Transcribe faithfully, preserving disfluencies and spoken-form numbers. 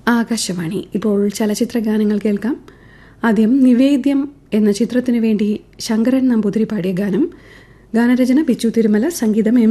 ആകാശവാണി. ഇപ്പോൾ ചലച്ചിത്ര ഗാനങ്ങൾ കേൾക്കാം. ആദ്യം നിവേദ്യം എന്ന ചിത്രത്തിനു വേണ്ടി ശങ്കരൻ നമ്പൂതിരി പാടിയ ഗാനം. ഗാനരചന ബിച്ചു തിരുമല, സംഗീതം എം